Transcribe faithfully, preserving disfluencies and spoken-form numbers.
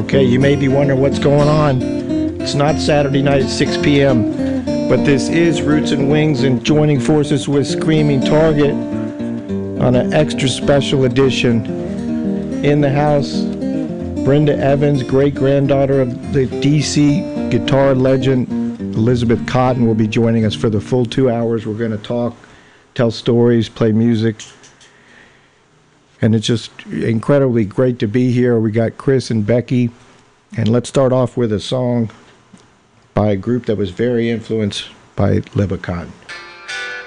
Okay, you may be wondering what's going on. It's not Saturday night at six p m, but this is Roots and Wings, and joining forces with Screaming Target on an extra special edition. In the house, Brenda Evans, great-granddaughter of the D C guitar legend Elizabeth Cotten, will be joining us for the full two hours. We're going to talk, tell stories, play music. And it's just incredibly great to be here. We got Chris and Becky. And let's start off with a song by a group that was very influenced by Libba Cotten.